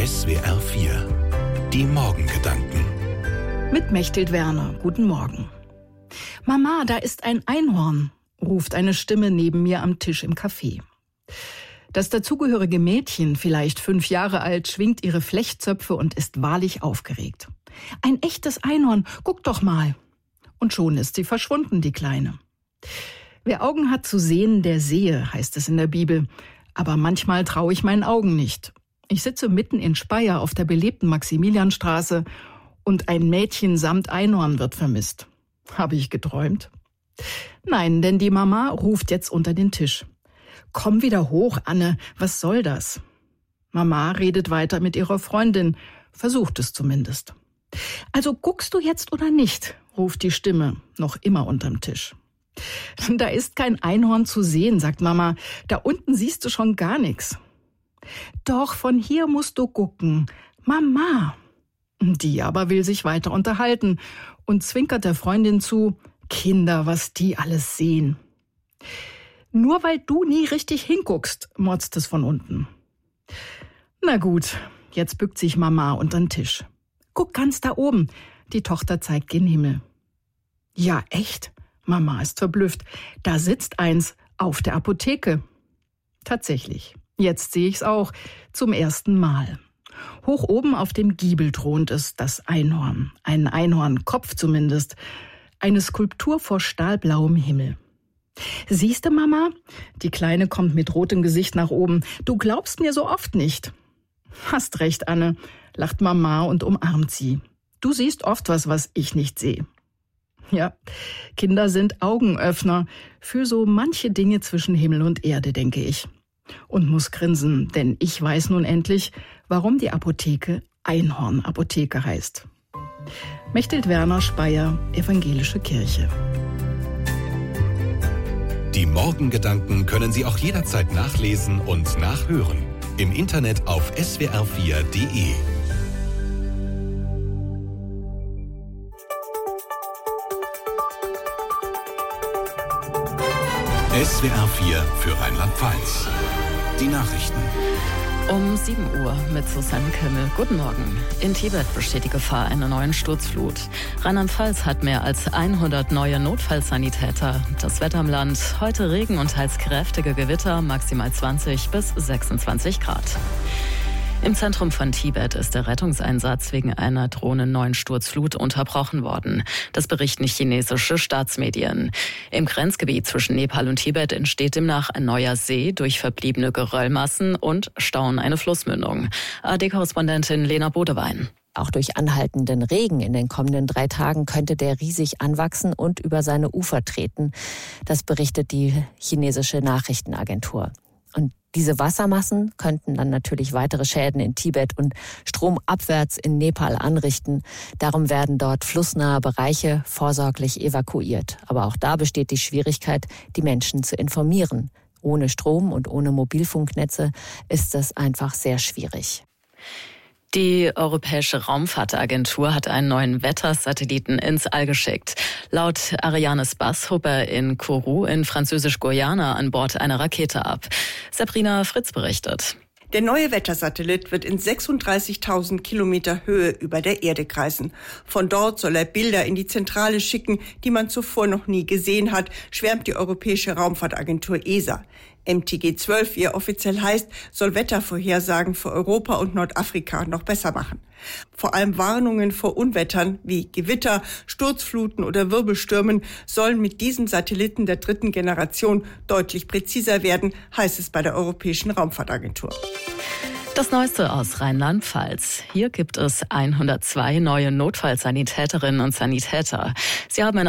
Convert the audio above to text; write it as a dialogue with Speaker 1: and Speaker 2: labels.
Speaker 1: SWR 4. Die Morgengedanken.
Speaker 2: Mit Mechthild Werner. Guten Morgen. Mama, da ist ein Einhorn, ruft eine Stimme neben mir am Tisch im Café. Das dazugehörige Mädchen, vielleicht 5 Jahre alt, schwingt ihre Flechtzöpfe und ist wahrlich aufgeregt. Ein echtes Einhorn, guck doch mal. Und schon ist sie verschwunden, die Kleine. Wer Augen hat zu sehen, der sehe, heißt es in der Bibel. Aber manchmal traue ich meinen Augen nicht. Ich sitze mitten in Speyer auf der belebten Maximilianstraße und ein Mädchen samt Einhorn wird vermisst. Habe ich geträumt? Nein, denn die Mama ruft jetzt unter den Tisch. Komm wieder hoch, Anne, was soll das? Mama redet weiter mit ihrer Freundin, versucht es zumindest. Also guckst du jetzt oder nicht? Ruft die Stimme, noch immer unterm Tisch. Da ist kein Einhorn zu sehen, sagt Mama. Da unten siehst du schon gar nichts. Doch, von hier musst du gucken. Mama. Die aber will sich weiter unterhalten und zwinkert der Freundin zu. Kinder, was die alles sehen. Nur weil du nie richtig hinguckst, motzt es von unten. Na gut, jetzt bückt sich Mama unter den Tisch. Guck ganz da oben. Die Tochter zeigt gen Himmel. Ja, echt? Mama ist verblüfft. Da sitzt eins auf der Apotheke. Tatsächlich. Jetzt sehe ich's auch. Zum ersten Mal. Hoch oben auf dem Giebel thront es, das Einhorn. Ein Einhornkopf zumindest. Eine Skulptur vor stahlblauem Himmel. Siehste, Mama? Die Kleine kommt mit rotem Gesicht nach oben. Du glaubst mir so oft nicht. Hast recht, Anne, lacht Mama und umarmt sie. Du siehst oft was ich nicht sehe. Ja, Kinder sind Augenöffner für so manche Dinge zwischen Himmel und Erde, denke ich. Und muss grinsen, denn ich weiß nun endlich, warum die Apotheke Einhorn-Apotheke heißt. Mechthild Werner, Speyer, Evangelische Kirche.
Speaker 1: Die Morgengedanken können Sie auch jederzeit nachlesen und nachhören. Im Internet auf swr4.de. SWR 4 für Rheinland-Pfalz. Die Nachrichten.
Speaker 3: Um 7 Uhr mit Susanne Kimmel. Guten Morgen. In Tibet besteht die Gefahr einer neuen Sturzflut. Rheinland-Pfalz hat mehr als 100 neue Notfallsanitäter. Das Wetter im Land: heute Regen und teils kräftige Gewitter, maximal 20 bis 26 Grad. Im Zentrum von Tibet ist der Rettungseinsatz wegen einer drohenden neuen Sturzflut unterbrochen worden. Das berichten chinesische Staatsmedien. Im Grenzgebiet zwischen Nepal und Tibet entsteht demnach ein neuer See durch verbliebene Geröllmassen und Stauen eine Flussmündung. ARD-Korrespondentin Lena Bodewein.
Speaker 4: Auch durch anhaltenden Regen in den kommenden 3 Tagen könnte der riesig anwachsen und über seine Ufer treten. Das berichtet die chinesische Nachrichtenagentur. Und diese Wassermassen könnten dann natürlich weitere Schäden in Tibet und stromabwärts in Nepal anrichten. Darum werden dort flussnahe Bereiche vorsorglich evakuiert. Aber auch da besteht die Schwierigkeit, die Menschen zu informieren. Ohne Strom und ohne Mobilfunknetze ist das einfach sehr schwierig.
Speaker 3: Die Europäische Raumfahrtagentur hat einen neuen Wettersatelliten ins All geschickt. Laut Arianespace hob er in Kourou in Französisch-Guyana an Bord einer Rakete ab. Sabrina Fritz berichtet.
Speaker 5: Der neue Wettersatellit wird in 36.000 Kilometer Höhe über der Erde kreisen. Von dort soll er Bilder in die Zentrale schicken, die man zuvor noch nie gesehen hat, schwärmt die Europäische Raumfahrtagentur ESA. MTG-12, wie er offiziell heißt, soll Wettervorhersagen für Europa und Nordafrika noch besser machen. Vor allem Warnungen vor Unwettern wie Gewitter, Sturzfluten oder Wirbelstürmen sollen mit diesem Satelliten der 3. Generation deutlich präziser werden, heißt es bei der Europäischen Raumfahrtagentur.
Speaker 3: Das Neueste aus Rheinland-Pfalz. Hier gibt es 102 neue Notfallsanitäterinnen und Sanitäter. Sie haben ein